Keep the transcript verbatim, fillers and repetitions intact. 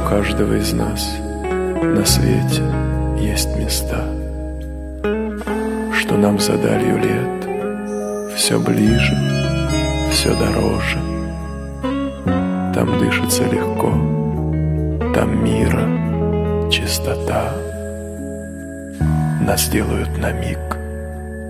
каждого из нас на свете есть места, что нам за далью лет все ближе, все дороже. Там дышится легко, там мира чистота. Нас делают на миг